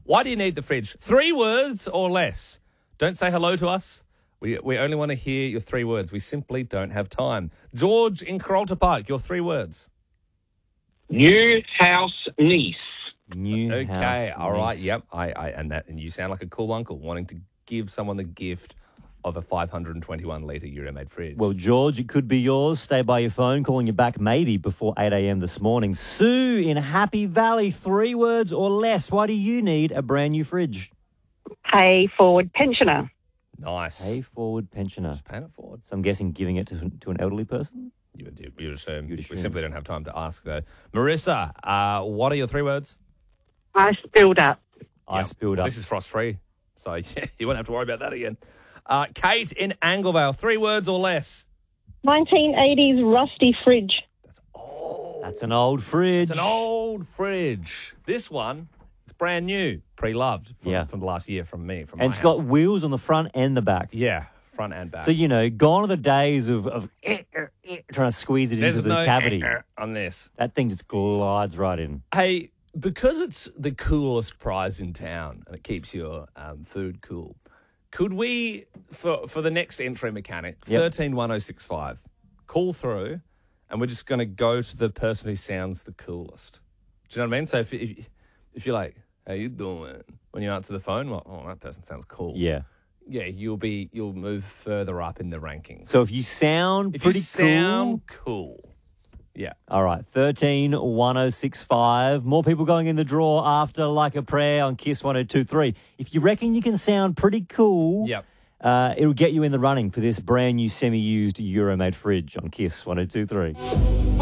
Why do you need the fridge? 3 words or less. Don't say hello to us. We only want to hear your 3 words. We simply don't have time. George in Carolta Park, your 3 words. New house niece. Okay, House all right, niece. yep. And you sound like a cool uncle wanting to give someone the gift of a 521-litre Euromade fridge. Well, George, it could be yours. Stay by your phone, calling you back maybe before 8 a.m. this morning. Sue in Happy Valley, 3 words or less. Why do you need a brand new fridge? Pay forward pensioner. Nice. Pay forward pensioner. Just paying it forward. So I'm guessing giving it to an elderly person? You'd assume. You'd We assume. simply don't have time to ask, though. Marissa, what are your 3 words? Ice build-up. Ice build up. This is frost-free, so yeah, you won't have to worry about that again. Kate in Anglevale, 3 words or less. 1980s rusty fridge. That's an old fridge. It's an old fridge. This one, it's brand new, pre-loved from the last year from me. From And my it's house. got wheels on the front and the back. Yeah, front and back. So, gone are the days of trying to squeeze it There's into the no cavity. on this. That thing just glides right in. Hey, because it's the coolest prize in town and it keeps your food cool, could we, for the next entry mechanic, 131065, call through and we're just going to go to the person who sounds the coolest? Do you know what I mean? So if you're like, how you doing? When you answer the phone, well, oh, that person sounds cool. Yeah. Yeah, you'll move further up in the rankings. So if you sound pretty cool. Yeah. All right, 131065. More people going in the draw after Like a Prayer on Kiss 102.3. If you reckon you can sound pretty cool, Yep. it'll get you in the running for this brand new semi-used Euromade fridge on Kiss 102.3.